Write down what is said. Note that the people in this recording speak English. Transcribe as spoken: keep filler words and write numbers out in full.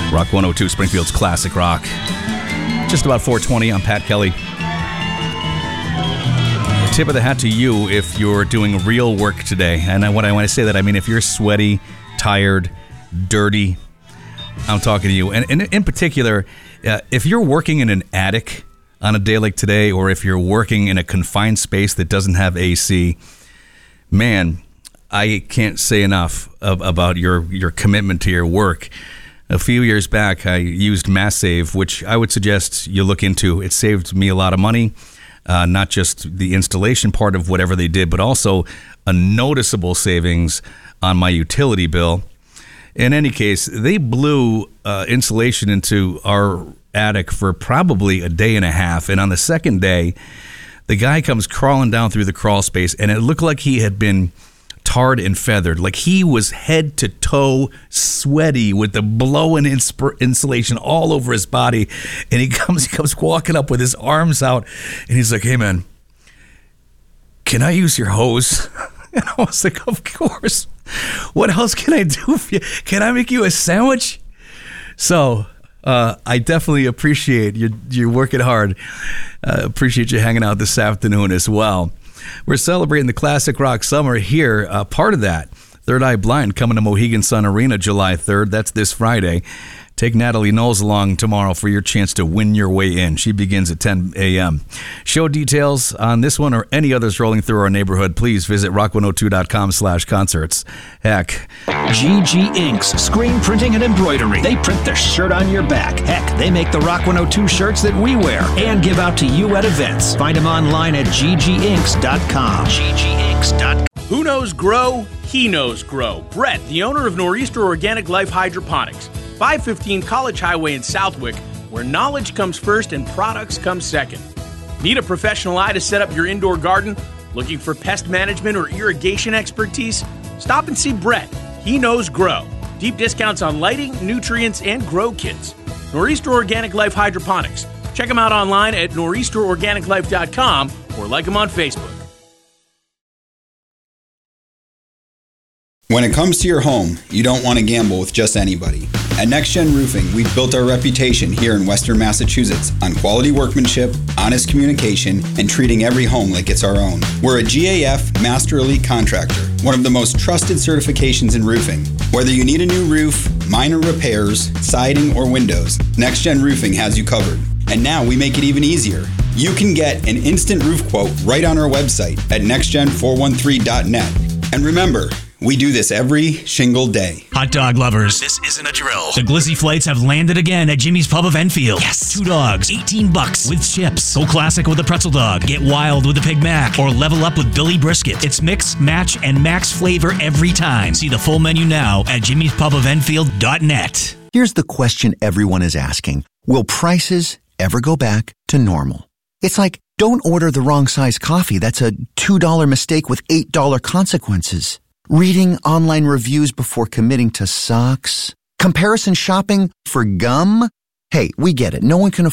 Rock one oh two, Springfield's classic rock. Just about four twenty. I'm Pat Kelly. Tip of the hat to you if you're doing real work today. And when I want to say that, I mean if you're sweaty, tired, dirty, I'm talking to you. And, and in particular, uh, if you're working in an attic on a day like today, or if you're working in a confined space that doesn't have A C, man, I can't say enough of, about your, your commitment to your work. A few years back, I used MassSave, which I would suggest you look into. It saved me a lot of money, uh, not just the installation part of whatever they did, but also a noticeable savings on my utility bill. In any case, they blew uh, insulation into our attic for probably a day and a half. And on the second day, the guy comes crawling down through the crawl space, and it looked like he had been tarred and feathered. Like he was head to toe sweaty with the blowing insp- insulation all over his body. And he comes, he comes walking up with his arms out, and he's like, "Hey man, can I use your hose?" And I was like, "Of course. What else can I do for you? Can I make you a sandwich?" So uh, I definitely appreciate you. You're working hard. Uh, appreciate you hanging out this afternoon as well. We're celebrating the classic rock summer here. Uh, part of that, Third Eye Blind coming to Mohegan Sun Arena July third. That's this Friday. Take Natalie Knowles along tomorrow for your chance to win your way in. She begins at ten a.m. Show details on this one or any others rolling through our neighborhood, please visit rock one oh two dot com slash concerts. Heck. G G Inks, screen printing and embroidery. They print the shirt on your back. Heck, they make the Rock one oh two shirts that we wear and give out to you at events. Find them online at g g inks dot com. g g inks dot com. Who knows grow? He knows grow. Brett, the owner of Nor'easter Organic Life Hydroponics, five fifteen College Highway in Southwick, where knowledge comes first and products come second. Need a professional eye to set up your indoor garden? Looking for pest management or irrigation expertise? Stop and see Brett. He knows grow. Deep discounts on lighting, nutrients, and grow kits. Nor'easter Organic Life Hydroponics. Check them out online at nor'easter organic life dot com or like them on Facebook. When it comes to your home, you don't want to gamble with just anybody. At NextGen Roofing, we've built our reputation here in Western Massachusetts on quality workmanship, honest communication, and treating every home like it's our own. We're a G A F Master Elite Contractor, one of the most trusted certifications in roofing. Whether you need a new roof, minor repairs, siding, or windows, NextGen Roofing has you covered. And now we make it even easier. You can get an instant roof quote right on our website at next gen four one three dot net. And remember, we do this every shingle day. Hot dog lovers, this isn't a drill. The Glizzy Flights have landed again at Jimmy's Pub of Enfield. Yes. Two dogs, eighteen bucks with chips. Go classic with the pretzel dog. Get wild with the Big Mac. Or level up with Billy Brisket. It's mix, match, and max flavor every time. See the full menu now at jimmys pub of enfield dot net. Here's the question everyone is asking. Will prices ever go back to normal? It's like, don't order the wrong size coffee. That's a two dollar mistake with eight dollar consequences. Reading online reviews before committing to socks. Comparison shopping for gum. Hey, we get it. No one can afford